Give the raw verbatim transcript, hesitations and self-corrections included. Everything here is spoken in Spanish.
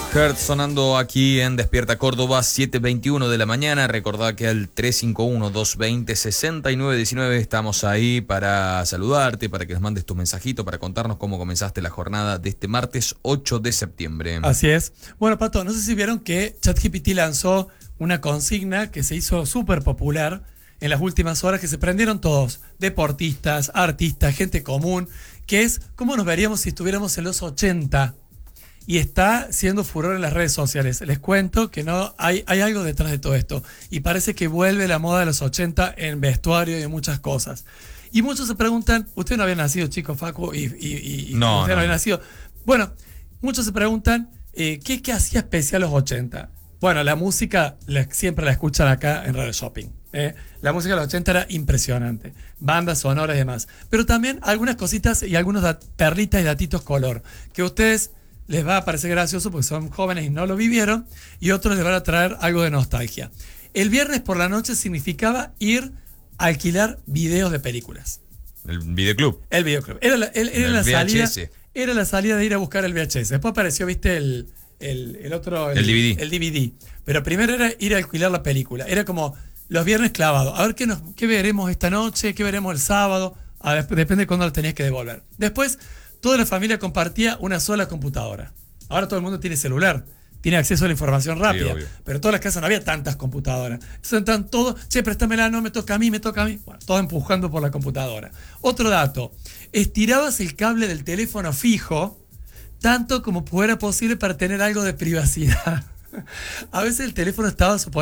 Hertz sonando aquí en Despierta Córdoba, siete veintiuno de la mañana. Recordá que al tres cinco uno, dos dos cero, seis nueve uno nueve estamos ahí para saludarte, para que nos mandes tu mensajito, para contarnos cómo comenzaste la jornada de este martes ocho de septiembre. Así es. Bueno, Pato, no sé si vieron que ChatGPT lanzó una consigna que se hizo súper popular en las últimas horas, que se prendieron todos, deportistas, artistas, gente común, que es cómo nos veríamos si estuviéramos en los ochenta. Y está siendo furor en las redes sociales. Les cuento que no hay, hay algo detrás de todo esto. Y parece que vuelve la moda de los ochenta en vestuario y en muchas cosas. Y muchos se preguntan, usted no había nacido, chico, Facu, y, y, y no, usted no, no había nacido. Bueno, muchos se preguntan, eh, ¿qué, ¿qué hacía especial los ochenta? Bueno, la música la, siempre la escuchan acá en Radio Shopping. ¿eh? La música de los ochenta era impresionante. Bandas sonoras y demás. Pero también algunas cositas y algunos dat- perlitas y datitos color. Que ustedes les va a parecer gracioso porque son jóvenes y no lo vivieron, y otros les van a traer algo de nostalgia. El viernes por la noche significaba ir a alquilar videos de películas. El videoclub. El videoclub. Era la, el, era El la V H S. salida. Era la salida de ir a buscar el V H S. Después apareció, viste, el, el, el otro. El, El D V D. El D V D. Pero primero era ir a alquilar la película. Era como los viernes clavados. A ver qué, nos, qué veremos esta noche, qué veremos el sábado. A ver, depende de cuándo lo tenías que devolver. Después, toda la familia compartía una sola computadora. Ahora todo el mundo tiene celular, tiene acceso a la información rápida, sí, pero en todas las casas no había tantas computadoras. Entonces entran todos, che, préstamela, no me toca a mí, me toca a mí. Bueno, todos empujando por la computadora. Otro dato, estirabas el cable del teléfono fijo tanto como fuera posible para tener algo de privacidad. A veces el teléfono estaba,